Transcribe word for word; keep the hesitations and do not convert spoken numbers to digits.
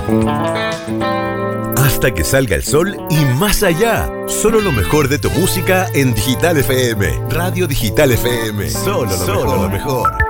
Hasta que salga el sol y más allá. Solo lo mejor de tu música en Digital F M. Radio Digital F M. Solo lo, Solo mejor. lo mejor.